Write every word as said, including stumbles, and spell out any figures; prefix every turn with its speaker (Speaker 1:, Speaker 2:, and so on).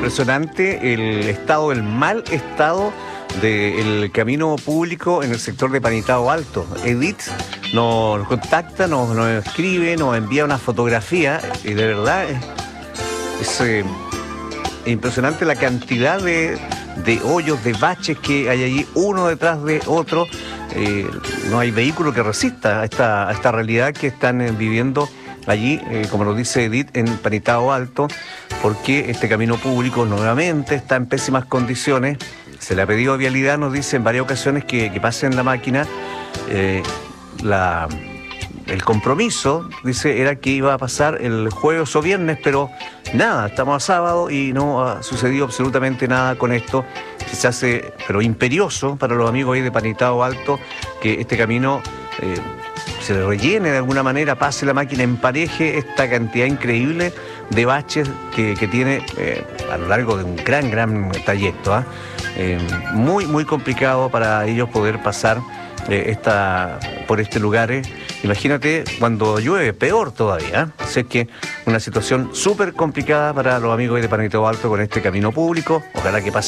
Speaker 1: impresionante el estado, el mal estado del camino público en el sector de Panitao Alto. Edith nos contacta, nos, nos escribe, nos envía una fotografía y de verdad es, es eh, impresionante la cantidad de, de hoyos, de baches que hay allí, uno detrás de otro. Eh, no hay vehículo que resista a esta, a esta realidad que están eh, viviendo allí, eh, como nos dice Edith, en Panitao Alto, porque este camino público nuevamente está en pésimas condiciones. Se le ha pedido a Vialidad, nos dice en varias ocasiones que, que pasen la máquina. Eh, la, el compromiso, dice, era que iba a pasar el jueves o viernes, pero nada, estamos a sábado y no ha sucedido absolutamente nada con esto. Se hace, pero imperioso para los amigos ahí de Panitao Alto, que este camino eh, se le rellene de alguna manera, pase la máquina, empareje esta cantidad increíble de baches que, que tiene eh, a lo largo de un gran, gran trayecto. ¿eh? Eh, muy, muy complicado para ellos poder pasar eh, esta, por este lugar. ¿eh? Imagínate cuando llueve, peor todavía. ¿eh? Así que una situación súper complicada para los amigos de Panitao Alto con este camino público. Ojalá que pase